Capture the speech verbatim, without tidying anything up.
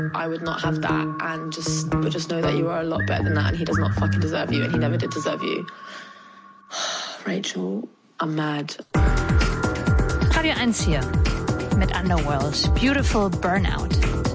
I would not have that and just but just know that you are a lot better than that and he does not fucking deserve you and he never did deserve you. Rachel, I'm mad. Radio eins hier mit Underworld, Beautiful Burnout.